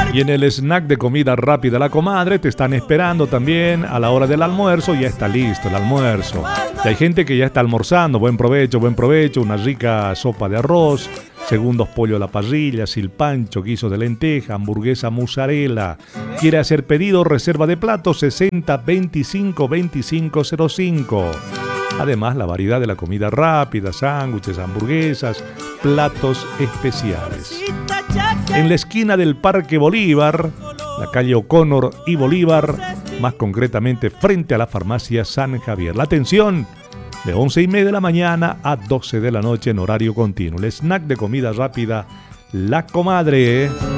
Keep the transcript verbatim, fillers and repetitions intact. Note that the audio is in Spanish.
Y en el snack de comida rápida La Comadre te están esperando también a la hora del almuerzo. Ya está listo el almuerzo. Y hay gente que ya está almorzando. Buen provecho, buen provecho. Una rica sopa de arroz, segundos pollo a la parrilla, silpancho, guiso de lenteja, hamburguesa mozzarella. ¿Quiere hacer pedido? Reserva de platos sesenta veinticinco veinticinco cero cinco. Además, la variedad de la comida rápida, sándwiches, hamburguesas, platos especiales. En la esquina del Parque Bolívar, la calle O'Connor y Bolívar, más concretamente frente a la farmacia San Javier. La atención de once y media de la mañana a doce de la noche en horario continuo. El snack de comida rápida La Comadre.